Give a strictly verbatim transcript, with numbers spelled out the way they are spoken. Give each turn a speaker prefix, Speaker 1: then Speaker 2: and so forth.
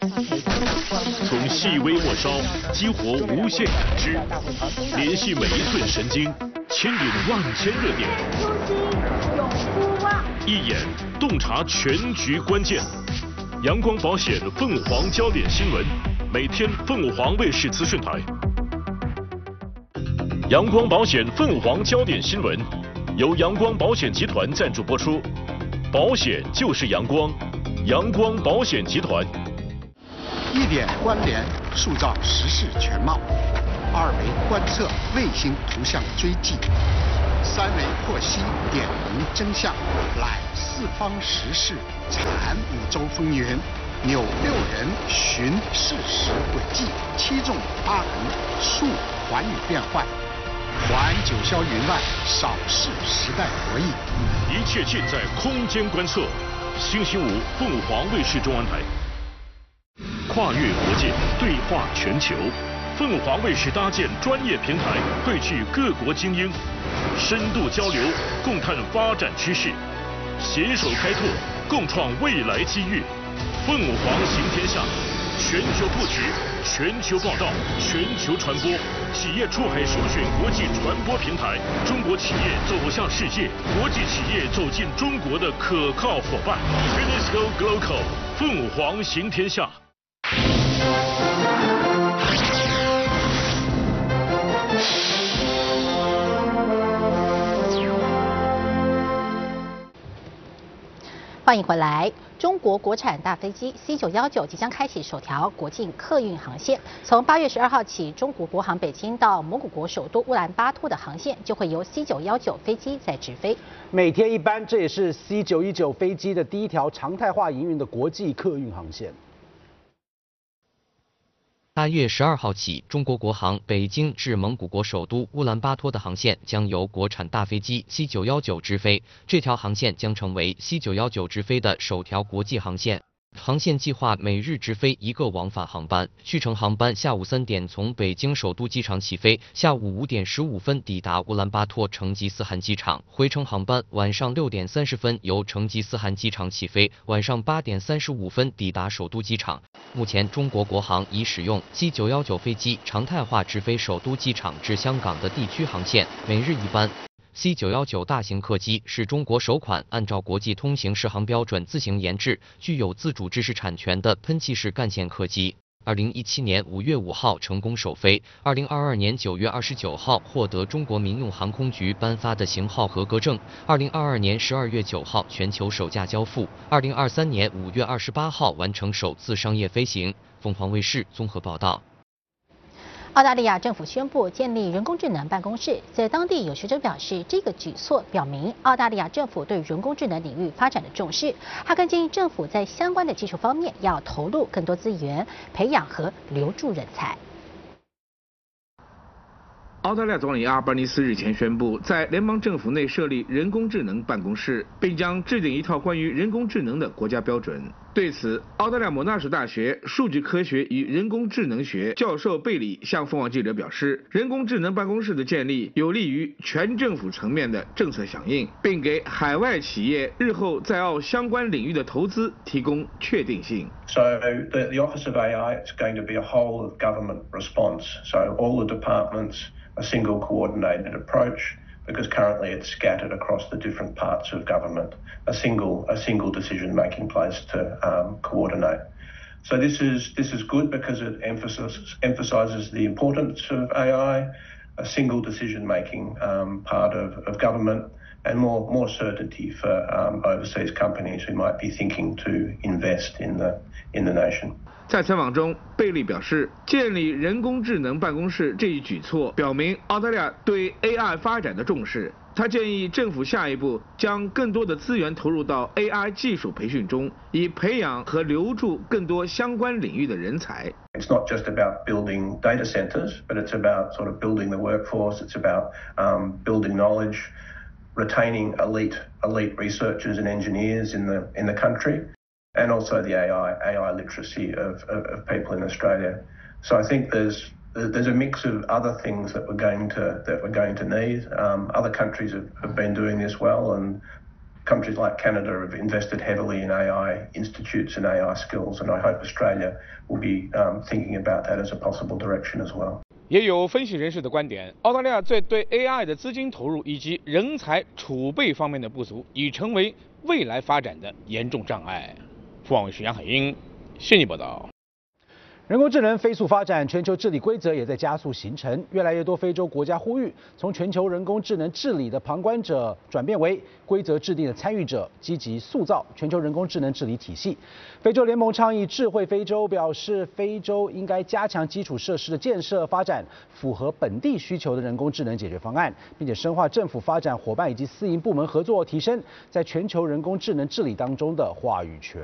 Speaker 1: 从细微末梢激活无限感知，联系每一寸神经，牵引万千热点。
Speaker 2: 永不忘。
Speaker 1: 一眼洞察全局关键。阳光保险凤凰焦点新闻，每天凤凰卫视资讯台。阳光保险凤凰焦点新闻由阳光保险集团赞助播出，保险就是阳光，阳光保险集团。
Speaker 3: 一点关联，塑造时事全貌；二维观测，卫星图像追迹；三维获悉，点明真相。览四方时事，产五洲风云，纽六人，寻事实轨迹；七纵八横，述寰宇变幻。环九霄云外，扫视时代博弈。
Speaker 1: 一切尽在空间观测。星期五，凤凰卫视中文台。跨越国界，对话全球。凤凰卫视搭建专业平台，汇聚各国精英，深度交流，共探发展趋势，携手开拓，共创未来机遇。凤凰行天下，全球布局，全球报道，全球传播，企业出海首选国际传播平台，中国企业走向世界，国际企业走进中国的可靠伙伴。UNESCO Global， 凤凰行天下。
Speaker 4: 欢迎回来。中国国产大飞机 C 九一九即将开启首条国境客运航线，从八月十二号起，中国国航北京到蒙古国首都乌兰巴托的航线就会由 C 九一九飞机在直飞。
Speaker 5: 每天一班，这也是 C 九一九飞机的第一条常态化营运的国际客运航线。
Speaker 6: 八月十二号起，中国国航北京至蒙古国首都乌兰巴托的航线将由国产大飞机 C 九一九直飞。这条航线将成为 C 九一九直飞的首条国际航线。航线计划每日直飞一个往返航班，续程航班下午三点从北京首都机场起飞，下午五点十五分抵达乌兰巴托成吉思汗机场。回程航班晚上六点三十分由成吉思汗机场起飞，晚上八点三十五分抵达首都机场。目前，中国国航已使用 C 九一九飞机常态化直飞首都机场至香港的地区航线，每日一班。C 九一九大型客机是中国首款按照国际通行适航标准自行研制、具有自主知识产权的喷气式干线客机。二零一七年五月五号成功首飞，二零二二年九月二十九号获得中国民用航空局颁发的型号合格证，二零二二年十二月九号全球首架交付，二零二三年五月二十八号完成首次商业飞行。凤凰卫视综合报道。
Speaker 4: 澳大利亚政府宣布建立人工智能办公室，在当地有学者表示，这个举措表明澳大利亚政府对人工智能领域发展的重视。他更建议政府在相关的技术方面要投入更多资源，培养和留住人才。
Speaker 7: 澳大利亚总理阿尔巴尼斯日前宣布，在联邦政府内设立人工智能办公室，并将制定一套关于人工智能的国家标准。对此，澳大利亚莫纳什大学数据科学与人工智能学教授贝里向凤凰记者表示，人工智能办公室的建立有利于全政府层面的政策响应，并给海外企业日后在澳相关领域的投资提供确定性。
Speaker 8: So the, the Office of A I is going to be a whole of government response. So all the departments, a single coordinated approach, because currently it's scattered across the different parts of government. A single a single decision making place to um, coordinate. So this is this is good because it emphasizes emphasizes the importance of A I, a single decision making um, part of, of government, and more more certainty for um, overseas companies who might be thinking to invest in the in the nation.
Speaker 7: 在采访中，贝利表示，建立人工智能办公室这一举措表明澳大利亚对 A I 发展的重视。他建议政府下一步将更多的资源投入到 A I 技术培训中，以培养和留住更多相关领域的人才。
Speaker 8: It's not just about building data centers, but it's about sort of building the workforce. It's about um, building knowledge, retaining elite elite researchers and engineers in the in the country. And also the A I A I literacy of, of, of people in Australia. So I think there's there's a mix of other things that we're going to that we're going to need. Um, other countries have, have been doing this well, and Countries like Canada have invested heavily in A I institutes and A I skills, and I hope Australia will be um, thinking about that as a possible direction as well.
Speaker 7: 也有分析人士的观点，澳大利亚在对 A I 的资金投入以及人才储备方面的不足，已成为未来发展的严重障碍。凤凰卫视杨海英悉尼报道。
Speaker 5: 人工智能飞速发展，全球治理规则也在加速形成。越来越多非洲国家呼吁，从全球人工智能治理的旁观者转变为规则制定的参与者，积极塑造全球人工智能治理体系。非洲联盟倡议智慧非洲，表示非洲应该加强基础设施的建设，发展符合本地需求的人工智能解决方案，并且深化政府发展伙伴以及私营部门合作，提升在全球人工智能治理当中的话语权。